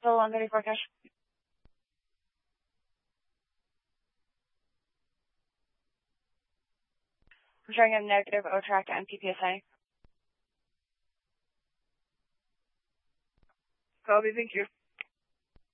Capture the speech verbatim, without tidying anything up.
Still one thirty-four cash. I'm showing a negative O track and P P S A. Kobe, thank you.